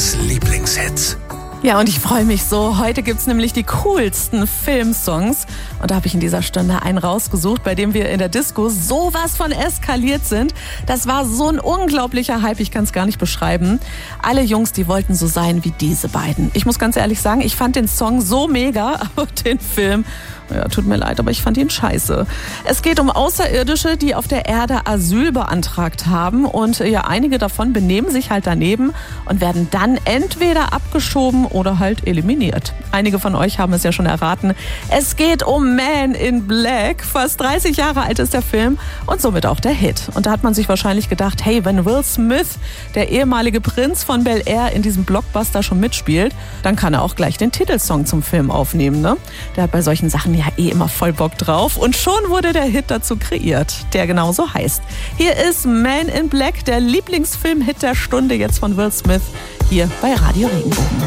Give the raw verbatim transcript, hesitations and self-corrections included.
Stars Lieblingshits. Ja, und ich freue mich so. Heute gibt's nämlich die coolsten Filmsongs. Und da habe ich in dieser Stunde einen rausgesucht, bei dem wir in der Disco sowas von eskaliert sind. Das war so ein unglaublicher Hype, ich kann es gar nicht beschreiben. Alle Jungs, die wollten so sein wie diese beiden. Ich muss ganz ehrlich sagen, ich fand den Song so mega, aber den Film, ja, tut mir leid, aber ich fand ihn scheiße. Es geht um Außerirdische, die auf der Erde Asyl beantragt haben. Und ja, einige davon benehmen sich halt daneben und werden dann entweder abgeschoben oder halt eliminiert. Einige von euch haben es ja schon erraten. Es geht um Man in Black. Fast dreißig Jahre alt ist der Film und somit auch der Hit. Und da hat man sich wahrscheinlich gedacht, hey, wenn Will Smith, der ehemalige Prinz von Bel-Air, in diesem Blockbuster schon mitspielt, dann kann er auch gleich den Titelsong zum Film aufnehmen, ne? Der hat bei solchen Sachen ja eh immer voll Bock drauf. Und schon wurde der Hit dazu kreiert, der genauso heißt. Hier ist Man in Black, der Lieblingsfilm-Hit der Stunde jetzt von Will Smith, hier bei Radio Regenbogen.